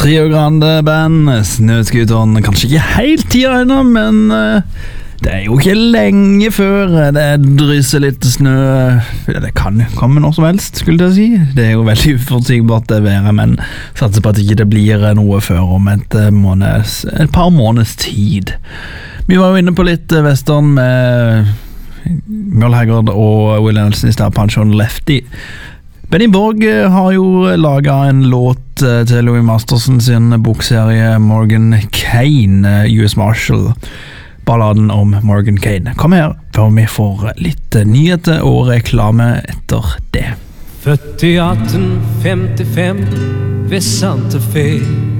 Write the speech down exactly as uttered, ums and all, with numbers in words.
Rio Grande Band, Snøskuteren, kanskje ikke helt tida ennå, men uh, det er jo ikke lenge før det drysser litt snø. Det kan komme når som helst, skulle jeg si. Det er jo veldig uforutsigbart det været, men satser på at ikke det blir noe før om et, måneds, et par måneds tid. Vi var jo inne på litt western med Merle Haggard og Will Nelson i stedet, Punch on Lefty. Benny Borg har jo laget en låt til Louis Masterson sin bokserie Morgan Kane, U S Marshal. Balladen om Morgan Kane. Kom her, før vi får litt nyheter og reklame etter det. Født i atten femtifem ved Santa Fe.